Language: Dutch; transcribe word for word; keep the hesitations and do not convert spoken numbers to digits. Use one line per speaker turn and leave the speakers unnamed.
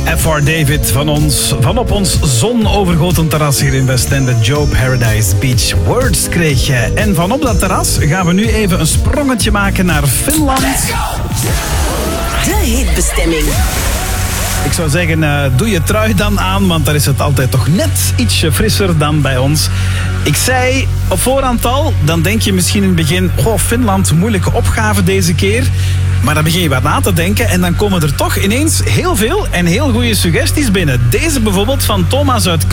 F R David van ons, van op ons zonovergoten terras hier in Westende, Joe Paradise Beach. Words kreeg je. En van op dat terras gaan we nu even een sprongetje maken naar Finland.
De hitbestemming.
Ik zou zeggen, uh, doe je trui dan aan, want daar is het altijd toch net ietsje frisser dan bij ons. Ik zei op voorhand al, dan denk je misschien in het begin, oh, Finland, moeilijke opgave deze keer. Maar dan begin je wat na te denken en dan komen er toch ineens heel veel en heel goede suggesties binnen. Deze bijvoorbeeld van Thomas uit